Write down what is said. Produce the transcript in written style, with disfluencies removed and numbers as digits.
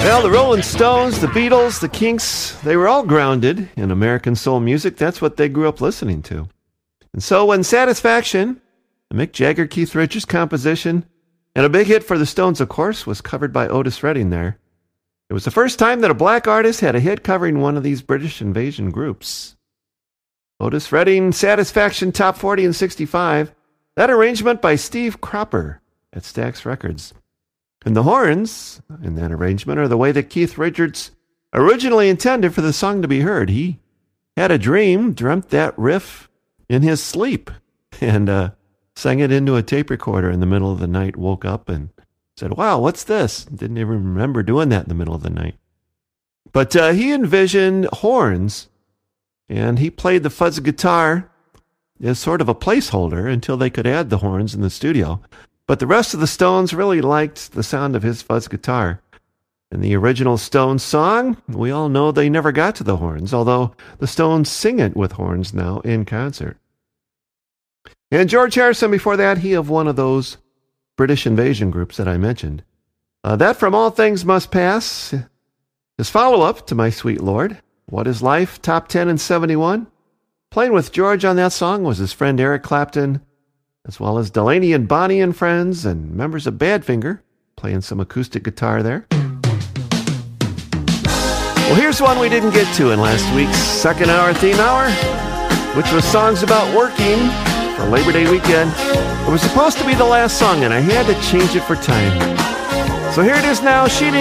Well, the Rolling Stones, the Beatles, the Kinks, they were all grounded in American soul music. That's what they grew up listening to. And so when Satisfaction, the Mick Jagger, Keith Richards composition, and a big hit for the Stones, of course, was covered by Otis Redding there, it was the first time that a black artist had a hit covering one of these British invasion groups. Otis Redding, Satisfaction, Top 40 in 65. That arrangement by Steve Cropper at Stax Records. And the horns in that arrangement are the way that Keith Richards originally intended for the song to be heard. He had a dream, dreamt that riff in his sleep, and sang it into a tape recorder in the middle of the night, woke up and said, wow, what's this? Didn't even remember doing that in the middle of the night. But he envisioned horns, and he played the fuzz guitar as sort of a placeholder until they could add the horns in the studio. But the rest of the Stones really liked the sound of his fuzz guitar. In the original Stones song, we all know they never got to the horns, although the Stones sing it with horns now in concert. And George Harrison, before that, he of one of those British invasion groups that I mentioned. That From All Things Must Pass, his follow-up to My Sweet Lord, What Is Life, Top 10 in 71. Playing with George on that song was his friend Eric Clapton, as well as Delaney and Bonnie and Friends, and members of Badfinger, playing some acoustic guitar there. Well, here's one we didn't get to in last week's second hour theme hour, which was songs about working for Labor Day weekend. It was supposed to be the last song, and I had to change it for time. So here it is now. She